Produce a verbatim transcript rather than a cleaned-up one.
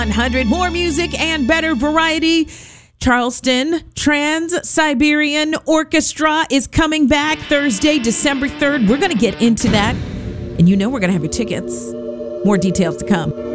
one hundred more music and better variety. Charleston Trans-Siberian Orchestra is coming back Thursday, December third. We're going to get into that. And you know we're going to have your tickets. More details to come.